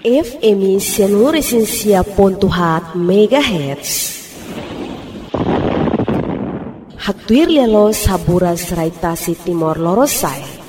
FM 100.4 MHz. Haktuir lialo saburas raitasi Timor Lorosai.